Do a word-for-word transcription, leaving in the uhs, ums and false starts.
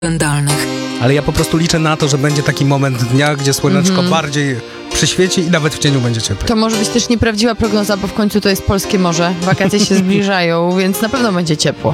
oglądalnych. Ale ja po prostu liczę na to, że będzie taki moment dnia, gdzie słoneczko Mhm. bardziej przyświeci i nawet w cieniu będzie ciepło. To może być też nieprawdziwa prognoza, bo w końcu to jest polskie morze. Wakacje się zbliżają, więc na pewno będzie ciepło.